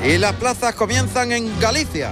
Y las plazas comienzan en Galicia.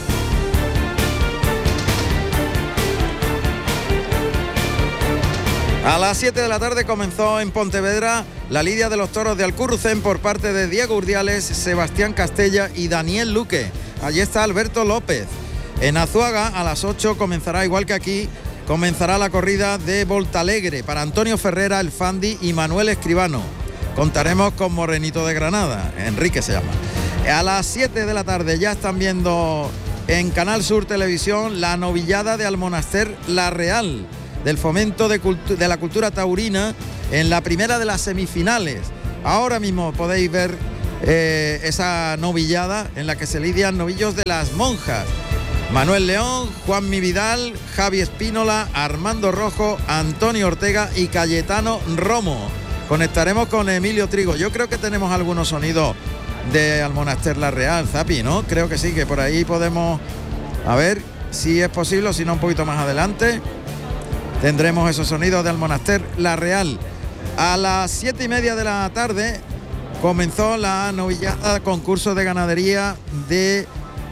A las 7 de la tarde comenzó en Pontevedra la lidia de los toros de Alcurrucén por parte de Diego Urdiales, Sebastián Castella y Daniel Luque. Allí está Alberto López. En Azuaga a las 8 comenzará, igual que aquí, comenzará la corrida de Voltalegre para Antonio Ferrera, el Fandi y Manuel Escribano. Contaremos con Morenito de Granada, Enrique se llama. A las 7 de la tarde ya están viendo en Canal Sur Televisión la novillada de Almonaster La Real, del fomento de la cultura taurina, en la primera de las semifinales. Ahora mismo podéis ver esa novillada en la que se lidian novillos de las monjas. Manuel León, Juanmi Vidal, Javi Espínola, Armando Rojo, Antonio Ortega y Cayetano Romo. Conectaremos con Emilio Trigo. Yo creo que tenemos algunos sonidos de Almonaster La Real, Zapi, ¿no? Creo que sí, que por ahí podemos, a ver si es posible, o si no un poquito más adelante tendremos esos sonidos de Almonaster La Real. A las 7:30 de la tarde comenzó la novillada concurso de ganadería de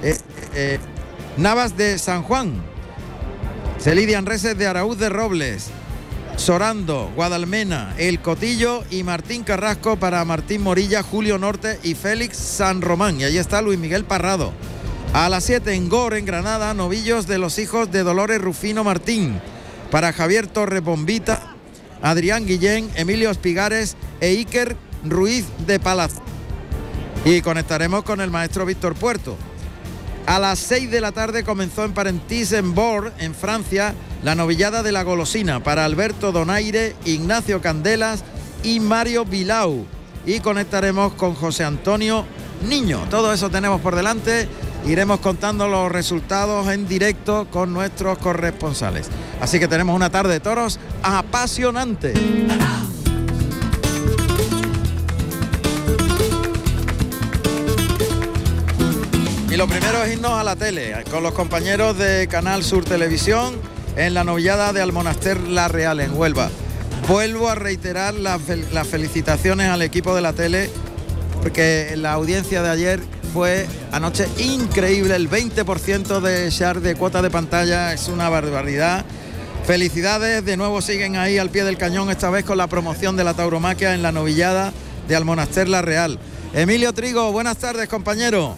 Navas de San Juan. Se lidian reses de Araúz de Robles, Sorando, Guadalmena, El Cotillo y Martín Carrasco para Martín Morilla, Julio Norte y Félix San Román. Y allí está Luis Miguel Parrado. A las 7 en Gor, en Granada, novillos de los hijos de Dolores Rufino Martín para Javier Torres Bombita, Adrián Guillén, Emilio Espigares e Iker Ruiz de Palaz. Y conectaremos con el maestro Víctor Puerto. A las 6 de la tarde comenzó en Parentís, en Bord, en Francia, la novillada de la golosina para Alberto Donaire, Ignacio Candelas y Mario Vilau. Y conectaremos con José Antonio Niño. Todo eso tenemos por delante. Iremos contando los resultados en directo con nuestros corresponsales. Así que tenemos una tarde de toros apasionante. Y lo primero es irnos a la tele, con los compañeros de Canal Sur Televisión, en la novillada de Almonaster La Real, en Huelva. Vuelvo a reiterar las felicitaciones al equipo de la tele, porque la audiencia de ayer fue anoche increíble. El 20% de share de cuota de pantalla es una barbaridad. Felicidades, de nuevo siguen ahí al pie del cañón, esta vez con la promoción de la tauromaquia en la novillada de Almonaster La Real. Emilio Trigo, buenas tardes, compañero.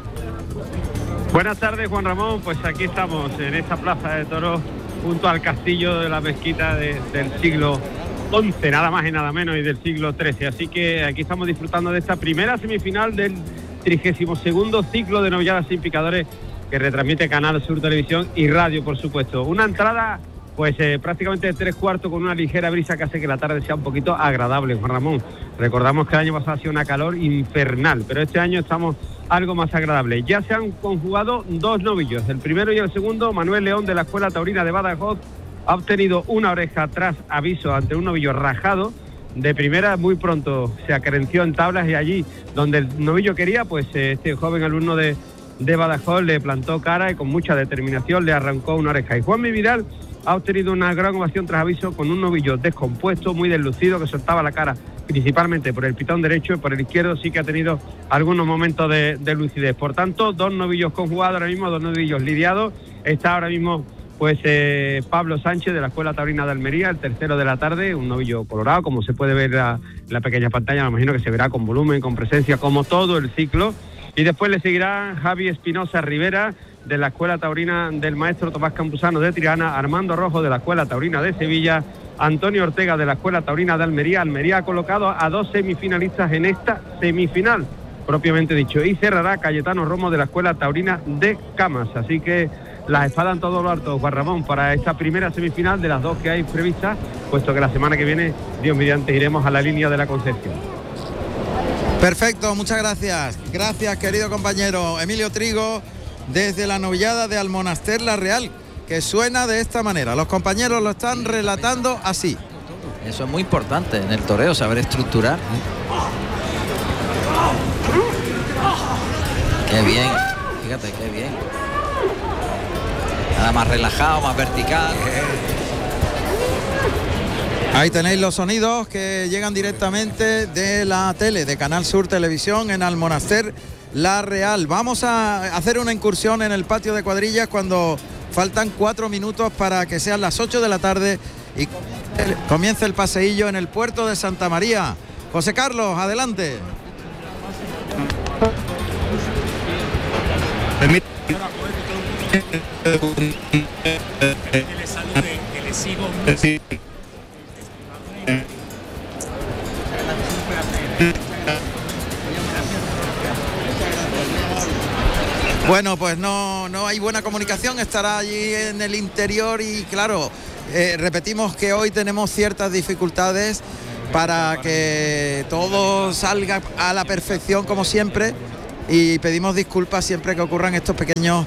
Buenas tardes, Juan Ramón. Pues aquí estamos en esta plaza de toros junto al castillo de la mezquita del siglo XI, nada más y nada menos, y del siglo XIII. Así que aquí estamos disfrutando de esta primera semifinal del 32º ciclo de novilladas sin picadores que retransmite Canal Sur Televisión y Radio, por supuesto. Una entrada pues prácticamente de 3/4 con una ligera brisa que hace que la tarde sea un poquito agradable, Juan Ramón. Recordamos que el año pasado ha sido una calor infernal, pero este año estamos algo más agradable. Ya se han conjugado dos novillos, el primero y el segundo. Manuel León, de la Escuela Taurina de Badajoz, ha obtenido una oreja tras aviso ante un novillo rajado. De primera, muy pronto se acrenció en tablas, y allí donde el novillo quería, pues este joven alumno de Badajoz le plantó cara y con mucha determinación le arrancó una oreja. Y Juanmi Vidal ha obtenido una gran ovación tras aviso con un novillo descompuesto, muy deslucido, que soltaba la cara principalmente por el pitón derecho, y por el izquierdo sí que ha tenido algunos momentos de lucidez. Por tanto, dos novillos conjugados ahora mismo, dos novillos lidiados. Está ahora mismo pues Pablo Sánchez, de la Escuela Taurina de Almería, el tercero de la tarde, un novillo colorado, como se puede ver en la pequeña pantalla. Me imagino que se verá con volumen, con presencia, como todo el ciclo. Y después le seguirá Javi Espinosa Rivera, de la Escuela Taurina del maestro Tomás Campuzano de Triana, Armando Rojo, de la Escuela Taurina de Sevilla, Antonio Ortega, de la Escuela Taurina de Almería. Almería ha colocado a dos semifinalistas en esta semifinal, propiamente dicho, y cerrará Cayetano Romo, de la Escuela Taurina de Camas. Así que las espadas en todo lo alto, Juan Ramón, para esta primera semifinal de las dos que hay previstas, puesto que la semana que viene, Dios mediante, iremos a la línea de la Concepción. Perfecto, muchas gracias. Gracias, querido compañero Emilio Trigo, desde la novillada de Almonaster La Real, que suena de esta manera. Los compañeros lo están relatando así. Eso es muy importante en el toreo, saber estructurar. Qué bien, fíjate, qué bien. Nada más relajado, más vertical. Ahí tenéis los sonidos que llegan directamente de la tele, de Canal Sur Televisión, en Almonaster La Real. Vamos a hacer una incursión en el patio de cuadrillas cuando faltan 4 minutos para que sean las 8 de la tarde y comience el paseillo en el puerto de Santa María. José Carlos, adelante. Bueno, pues no hay buena comunicación, estará allí en el interior y claro, repetimos que hoy tenemos ciertas dificultades para que todo salga a la perfección como siempre y pedimos disculpas siempre que ocurran estos pequeños,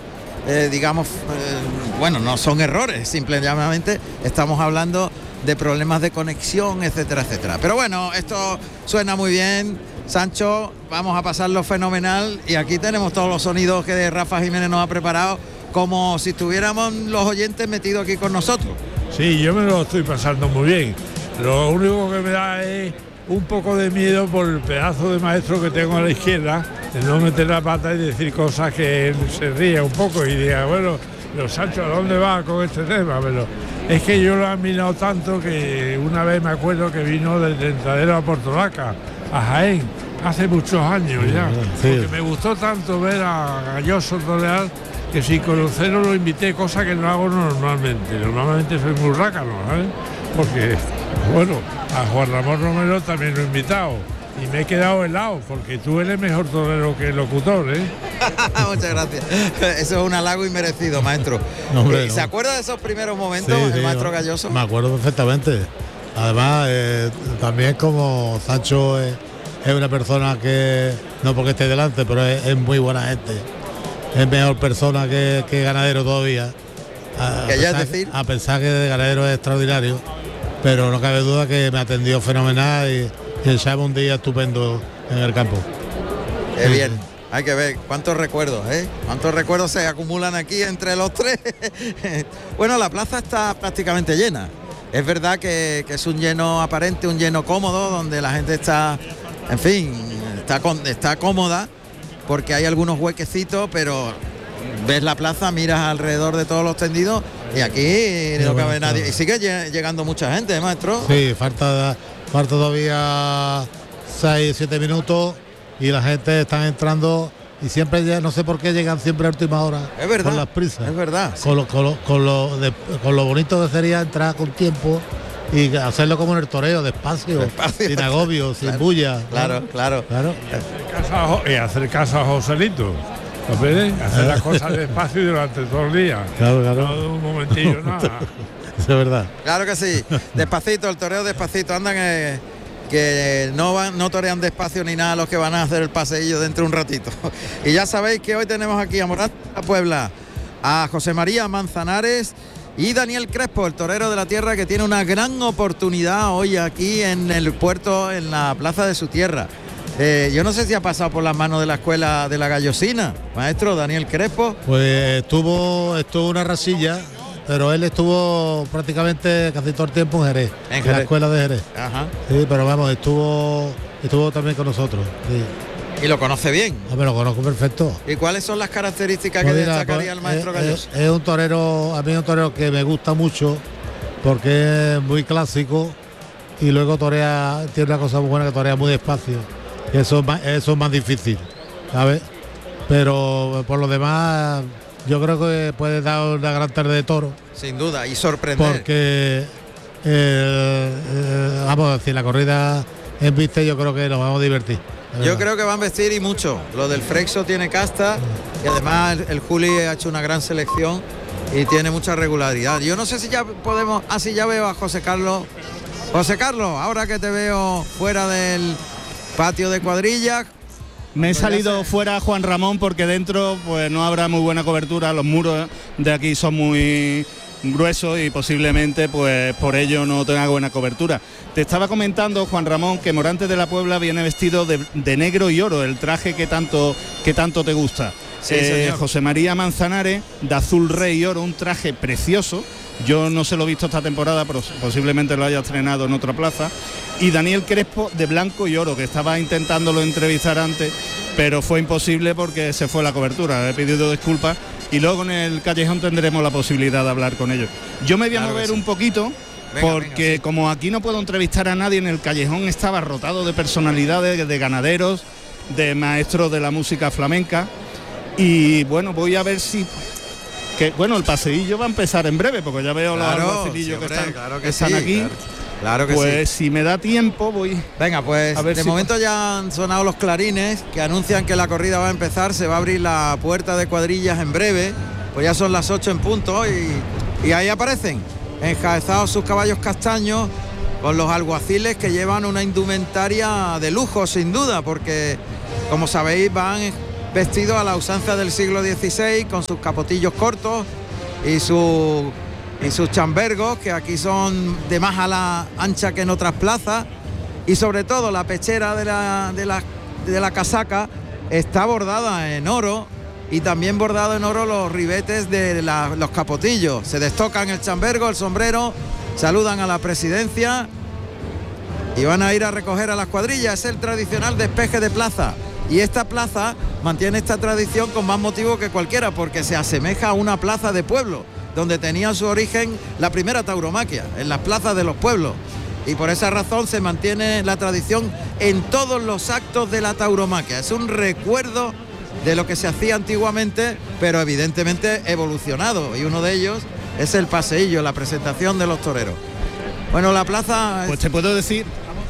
bueno, no son errores, simplemente estamos hablando de problemas de conexión, etcétera, etcétera. Pero bueno, esto suena muy bien. Sancho, vamos a pasarlo fenomenal y aquí tenemos todos los sonidos que Rafa Jiménez nos ha preparado como si estuviéramos los oyentes metidos aquí con nosotros. Sí, yo me lo estoy pasando muy bien. Lo único que me da es un poco de miedo por el pedazo de maestro que tengo a la izquierda, de no meter la pata y decir cosas que él se ría un poco y diga, bueno, pero Sancho, ¿a dónde va con este tema? Pero es que yo lo he admirado tanto que una vez me acuerdo que vino del Tentadero a Portolaca, a Jaén, hace muchos años ya, porque me gustó tanto ver a Galloso torear que sin conocerlo lo invité, cosa que no hago normalmente soy muy rácano, ¿sabes? Porque, bueno, a Juan Ramón Romero también lo he invitado y me he quedado helado, porque tú eres mejor torero que el locutor, ¿eh? Muchas gracias, eso es un halago inmerecido, maestro. No, hombre, ¿Se acuerda de esos primeros momentos, el maestro Galloso? Me acuerdo perfectamente. Además, también como Sancho es una persona que, no porque esté delante, pero es muy buena gente. Es mejor persona que ganadero todavía. A pensar que de ganadero es extraordinario, pero no cabe duda que me atendió fenomenal y echaba un día estupendo en el campo. Qué bien. Hay que ver cuántos recuerdos, ¿eh? Cuántos recuerdos se acumulan aquí entre los tres. Bueno, la plaza está prácticamente llena. Es verdad que es un lleno aparente, un lleno cómodo, donde la gente está, en fin, está cómoda, porque hay algunos huequecitos, pero ves la plaza, miras alrededor de todos los tendidos y aquí no cabe nadie. Y sigue llegando mucha gente, maestro. Sí, falta todavía 6-7 minutos y la gente está entrando y siempre, no sé por qué llegan siempre a última hora. Es verdad, con las prisas. Es verdad. Sí. Con lo bonito que sería entrar con tiempo y hacerlo como en el toreo, despacio. Sin agobio, sin bulla. Claro. Y hacer caso a Joselito. Hacer las cosas despacio durante todo el día. Claro. No un momentillo, nada. Eso es verdad. Claro que sí. Despacito, el toreo despacito. Andan que no torean despacio ni nada los que van a hacer el paseillo dentro de un ratito. Y ya sabéis que hoy tenemos aquí a Morante Puebla, a José María Manzanares y Daniel Crespo, el torero de la tierra, que tiene una gran oportunidad hoy aquí en el puerto, en la plaza de su tierra. Yo no sé si ha pasado por las manos de la escuela de la Gallosina, maestro Daniel Crespo. Pues estuvo una rasilla, pero él estuvo prácticamente casi todo el tiempo en Jerez, en la escuela de Jerez. Ajá. Sí, pero vamos, estuvo también con nosotros. Sí. ¿Y lo conoce bien? Me lo conozco perfecto. ¿Y cuáles son las características que destacaría el maestro Galloso? Es un torero, a mí es un torero que me gusta mucho porque es muy clásico y luego torea, tiene una cosa muy buena que torea muy despacio. Eso es más difícil, ¿sabes? Pero por lo demás yo creo que puede dar una gran tarde de toro. Sin duda, y sorprender. Porque, vamos a decir, la corrida en viste yo creo que nos vamos a divertir. Yo creo que van a vestir y mucho. Lo del Freixo tiene casta y además el Juli ha hecho una gran selección y tiene mucha regularidad. Yo no sé si ya podemos... sí, ya veo a José Carlos. José Carlos, ahora que te veo fuera del patio de cuadrillas. Me he salido fuera, Juan Ramón, porque dentro pues no habrá muy buena cobertura. Los muros de aquí son muy gruesos y posiblemente pues por ello no tenga buena cobertura. Te estaba comentando, Juan Ramón, que Morante de la Puebla viene vestido de negro y oro, el traje que tanto te gusta. Sí, señor. José María Manzanares, de azul rey y oro, un traje precioso. Yo no se lo he visto esta temporada, pero posiblemente lo haya estrenado en otra plaza. Y Daniel Crespo, de blanco y oro, que estaba intentándolo entrevistar antes, pero fue imposible porque se fue la cobertura. He pedido disculpas y luego en el callejón tendremos la posibilidad de hablar con ellos. Yo me voy a mover un poquito, porque como aquí no puedo entrevistar a nadie, en el callejón estaba rotado de personalidades, de ganaderos, de maestros de la música flamenca. Y bueno, voy a ver si... el paseillo va a empezar en breve, porque ya veo los alguacilillos que están aquí. Claro que pues si me da tiempo voy. Venga, pues a ver de momento ya han sonado los clarines que anuncian que la corrida va a empezar. Se va a abrir la puerta de cuadrillas en breve. Pues ya son las 8 en punto y ahí aparecen enjaezados sus caballos castaños con los alguaciles, que llevan una indumentaria de lujo sin duda, porque como sabéis van vestidos a la usanza del siglo XVI, con sus capotillos cortos y sus chambergos, que aquí son de más ala ancha que en otras plazas, y sobre todo la pechera de la casaca está bordada en oro, y también bordado en oro los ribetes de los capotillos. Se destocan el chambergo, el sombrero, saludan a la presidencia y van a ir a recoger a las cuadrillas. Es el tradicional despeje de plaza, y esta plaza mantiene esta tradición con más motivo que cualquiera, porque se asemeja a una plaza de pueblo, donde tenía su origen la primera tauromaquia, en las plazas de los pueblos, y por esa razón se mantiene la tradición en todos los actos de la tauromaquia. Es un recuerdo de lo que se hacía antiguamente, pero evidentemente evolucionado, y uno de ellos es el paseillo, la presentación de los toreros. Bueno, la plaza... Pues te puedo decir,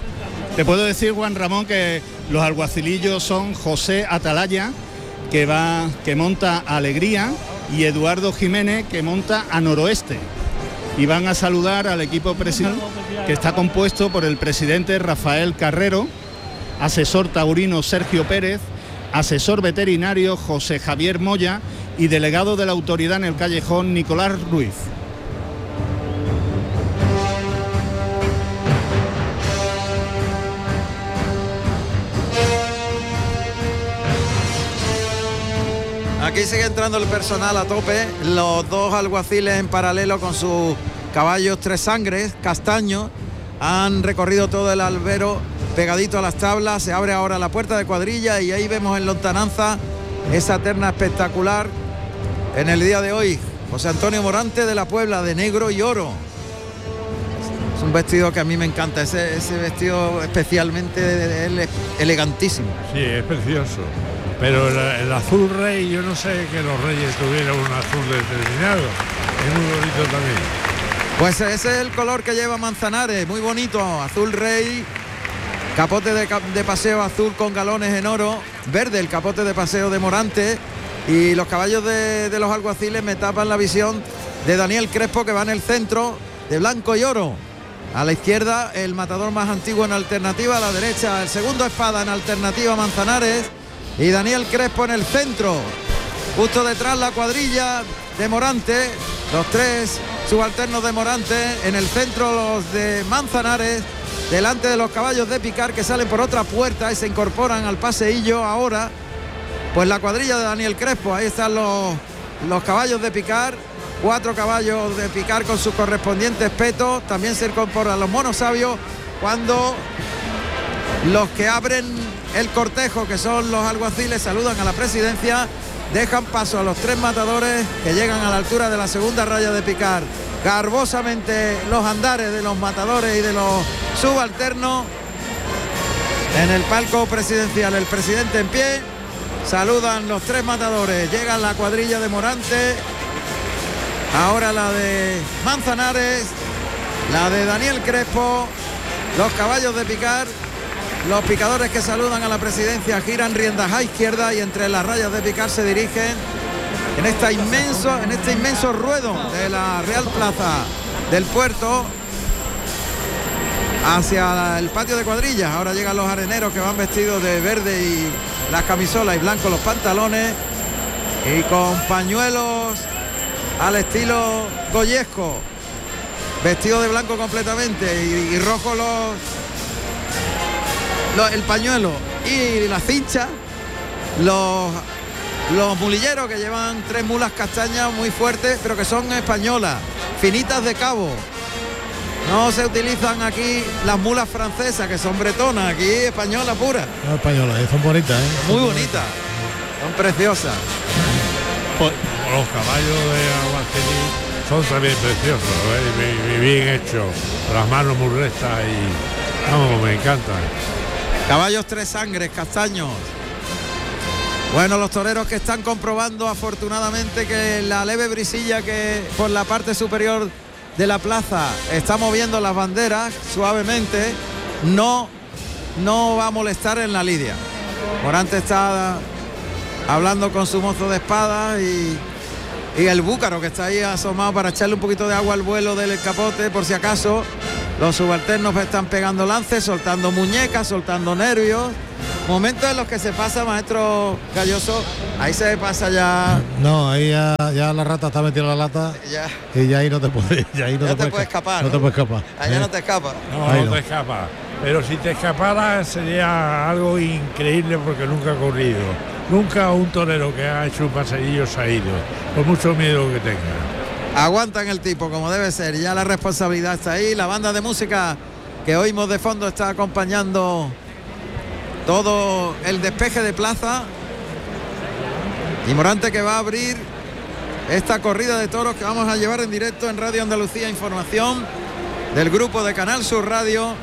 Juan Ramón, que los alguacilillos son José Atalaya, que monta Alegría, y Eduardo Jiménez, que monta a Noroeste, y van a saludar al equipo presidencial, que está compuesto por el presidente Rafael Carrero, asesor taurino Sergio Pérez, asesor veterinario José Javier Moya y delegado de la autoridad en el callejón Nicolás Ruiz. Aquí sigue entrando el personal a tope, los dos alguaciles en paralelo con sus caballos tres sangres, castaños, han recorrido todo el albero pegadito a las tablas. Se abre ahora la puerta de cuadrilla y ahí vemos en lontananza esa terna espectacular en el día de hoy. José Antonio Morante de la Puebla, de negro y oro. Es un vestido que a mí me encanta, ese vestido especialmente elegantísimo. Sí, es precioso. Pero el azul rey, yo no sé que los reyes tuvieran un azul determinado. Es muy bonito también. Pues ese es el color que lleva Manzanares, muy bonito, azul rey, capote de paseo azul con galones en oro, verde el capote de paseo de Morante, y los caballos de los alguaciles me tapan la visión de Daniel Crespo, que va en el centro de blanco y oro. A la izquierda el matador más antiguo en alternativa, a la derecha el segundo espada en alternativa Manzanares, y Daniel Crespo en el centro, justo detrás la cuadrilla de Morante, los tres subalternos de Morante, en el centro los de Manzanares, delante de los caballos de picar que salen por otra puerta y se incorporan al paseillo ahora, pues la cuadrilla de Daniel Crespo. Ahí están los caballos de picar, 4 caballos de picar con sus correspondientes petos. También se incorporan los monos sabios cuando los que abren el cortejo, que son los alguaciles, saludan a la presidencia, dejan paso a los 3 matadores que llegan a la altura de la segunda raya de picar. Garbosamente los andares de los matadores y de los subalternos en el palco presidencial. El presidente en pie, saludan los 3 matadores, llegan la cuadrilla de Morante, ahora la de Manzanares, la de Daniel Crespo, los caballos de picar. Los picadores que saludan a la presidencia giran riendas a izquierda y entre las rayas de picar se dirigen en este inmenso ruedo de la Real Plaza del Puerto hacia el patio de cuadrillas. Ahora llegan los areneros, que van vestidos de verde y las camisolas y blanco los pantalones, y con pañuelos al estilo goyesco, vestidos de blanco completamente y rojo el pañuelo y la cincha. Los los mulilleros, que llevan 3 mulas castañas muy fuertes, pero que son españolas, finitas de cabo. No se utilizan aquí las mulas francesas, que son bretonas, aquí española pura. No, españolas, son bonitas, ¿eh? Muy bonitas, son preciosas. Los caballos de Aguascaliz son también preciosos, ¿eh? Bien hechos, las manos muy rectas y vamos, me encantan. Caballos 3 sangres, castaños. Bueno, los toreros que están comprobando afortunadamente que la leve brisilla que por la parte superior de la plaza está moviendo las banderas suavemente, no va a molestar en la lidia. Morante está hablando con su mozo de espada y el búcaro, que está ahí asomado para echarle un poquito de agua al vuelo del capote por si acaso. Los subalternos están pegando lances, soltando muñecas, soltando nervios. Momentos en los que se pasa, maestro Galloso, ahí se pasa ya. No, ahí ya la rata está metida en la lata ya. Y ya ahí no te puedes, escapar. No te puedes escapar. Allá no te escapa. No te escapa. Pero si te escapara sería algo increíble, porque nunca ha ocurrido. Nunca un torero que ha hecho un paseillo se ha ido, por mucho miedo que tenga. Aguantan el tipo como debe ser, ya la responsabilidad está ahí. La banda de música que oímos de fondo está acompañando todo el despeje de plaza, y Morante, que va a abrir esta corrida de toros que vamos a llevar en directo en Radio Andalucía Información, del grupo de Canal Sur Radio,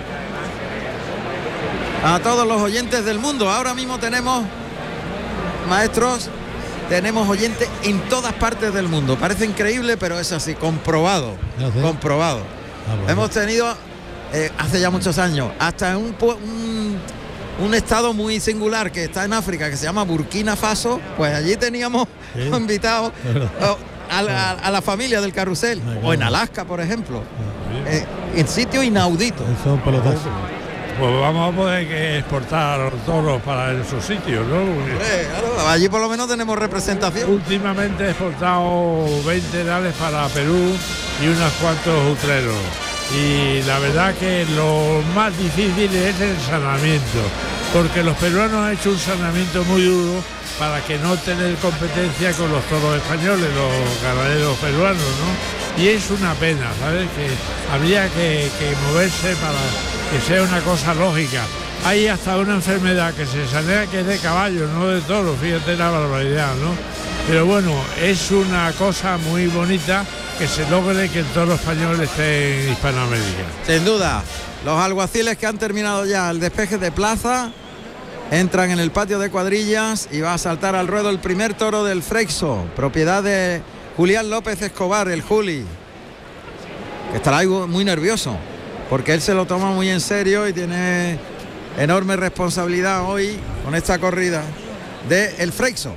a todos los oyentes del mundo. Ahora mismo tenemos, maestros, tenemos oyentes en todas partes del mundo. Parece increíble, pero es así, comprobado. ¿Ah, sí? Comprobado. Bueno. Hemos tenido hace ya muchos años, hasta un estado muy singular que está en África, que se llama Burkina Faso, pues allí teníamos invitados a la familia del carrusel, o en Alaska, por ejemplo, en sitio inaudito. Son pelotazos. Pues vamos a poder exportar los toros para esos sitios, ¿no? Claro, allí por lo menos tenemos representación. Últimamente he exportado 20 reales para Perú y unos cuantos utreros. Y la verdad que lo más difícil es el saneamiento, porque los peruanos han hecho un saneamiento muy duro para que no tener competencia con los toros españoles, los ganaderos peruanos, ¿no? Y es una pena, ¿sabes? Que habría que moverse para que sea una cosa lógica. Hay hasta una enfermedad que se sanea que es de caballo, no de toro, fíjate la barbaridad, ¿no? Pero bueno, es una cosa muy bonita que se logre que el toro español esté en Hispanoamérica. Sin duda, los alguaciles que han terminado ya el despeje de plaza entran en el patio de cuadrillas y va a saltar al ruedo el primer toro del Freixo, propiedad de Julián López Escobar, el Juli, que estará muy nervioso porque él se lo toma muy en serio y tiene enorme responsabilidad hoy con esta corrida de el Freixo.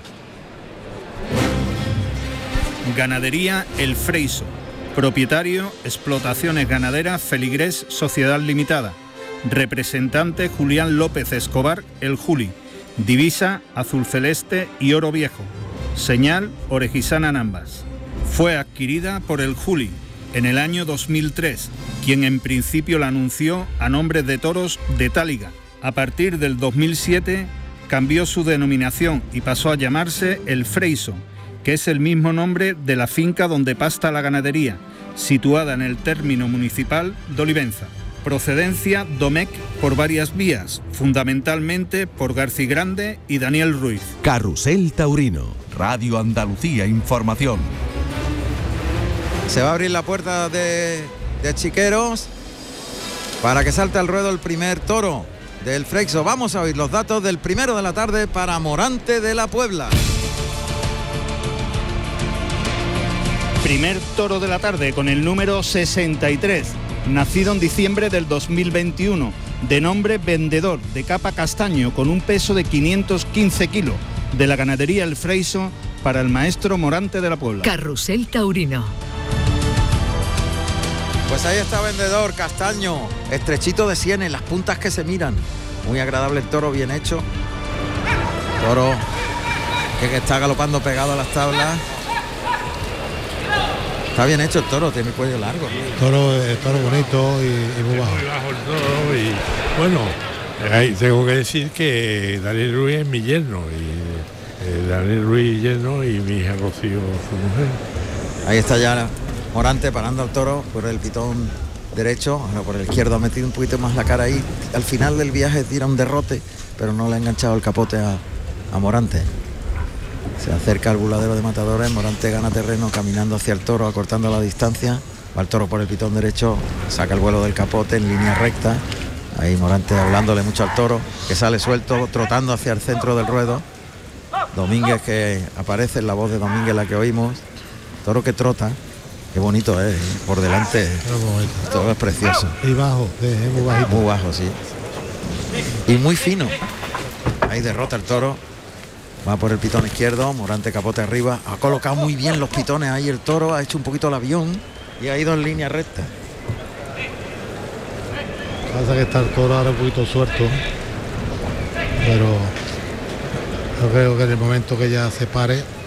Ganadería El Freixo, propietario Explotaciones Ganaderas Feligrés Sociedad Limitada, representante Julián López Escobar, el Juli, divisa azul celeste y oro viejo, señal orejisana en ambas. Fue adquirida por el Juli en el año 2003, quien en principio la anunció a nombre de toros de Táliga. A partir del 2007 cambió su denominación y pasó a llamarse El Freixo, que es el mismo nombre de la finca donde pasta la ganadería, situada en el término municipal de Olivenza. Procedencia Domecq por varias vías, fundamentalmente por García Grande y Daniel Ruiz. Carrusel Taurino, Radio Andalucía Información. Se va a abrir la puerta de Chiqueros para que salte al ruedo el primer toro del Freixo. Vamos a oír los datos del primero de la tarde para Morante de la Puebla. Primer toro de la tarde con el número 63, nacido en diciembre del 2021, de nombre Vendedor, de capa castaño, con un peso de 515 kilos, de la ganadería El Freixo, para el maestro Morante de la Puebla. Carrusel Taurino. Pues ahí está Vendedor, castaño, estrechito de sienes, las puntas que se miran. Muy agradable el toro, bien hecho. Toro que está galopando pegado a las tablas. Está bien hecho el toro, tiene el cuello largo. Toro bonito y muy bajo. Muy bajo el toro y bueno, tengo que decir que Daniel Ruiz es mi yerno y Daniel Ruiz lleno y mi hija Rocío, su mujer. Ahí está ya Morante parando al toro por el pitón derecho, ahora por el izquierdo ha metido un poquito más la cara ahí. Al final del viaje tira un derrote, pero no le ha enganchado el capote a Morante. Se acerca al buladero de matadores, Morante gana terreno caminando hacia el toro, acortando la distancia. Va el toro por el pitón derecho, saca el vuelo del capote en línea recta. Ahí Morante hablándole mucho al toro, que sale suelto, trotando hacia el centro del ruedo. Domínguez, que aparece, en la voz de Domínguez la que oímos. Toro que trota, qué bonito es, por delante. Todo es precioso. Y bajo, muy bajito. Muy bajo, sí. Y muy fino. Ahí derrota el toro. Va por el pitón izquierdo, Morante capote arriba. Ha colocado muy bien los pitones ahí el toro, ha hecho un poquito el avión y ha ido en línea recta. Pasa que está el toro ahora un poquito suelto, pero yo creo que en el momento que ya se pare